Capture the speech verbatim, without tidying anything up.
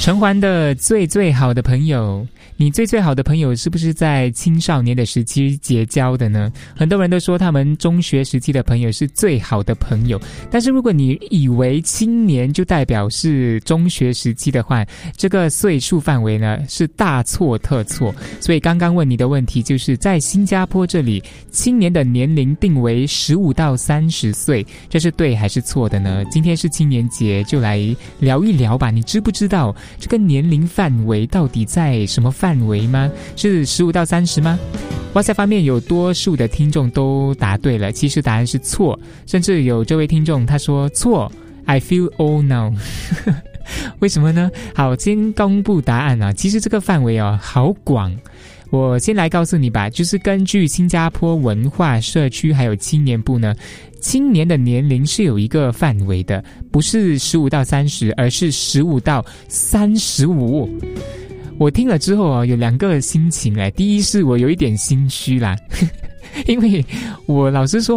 陈环的最最好的朋友，你最最好的朋友是不是在青少年的时期结交的呢？很多人都说他们中学时期的朋友是最好的朋友，但是如果你以为青年就代表是中学时期的话，这个岁数范围呢是大错特错。所以刚刚问你的问题就是在新加坡这里，青年的年龄定为十五到三十岁，这是对还是错的呢？今天是青年节，就来聊一聊吧。你知不知道这个年龄范围到底在什么范围吗？是十五到三十吗？WhatsApp 方面有多数的听众都答对了，其实答案是错，甚至有这位听众他说错 I feel old now 为什么呢？好，先公布答案啊。其实这个范围哦好广，我先来告诉你吧，就是根据新加坡文化社区还有青年部呢，青年的年龄是有一个范围的，不是十五到三十，而是十五到三十五。我听了之后啊，有两个心情哎，第一是我有一点心虚啦，因为我老实说